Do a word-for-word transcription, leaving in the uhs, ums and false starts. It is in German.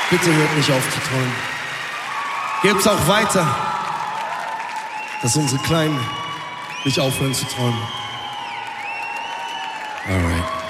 Bitte hört nicht auf zu träumen. Gebt's auch weiter, dass unsere Kleinen nicht aufhören zu träumen. Alright.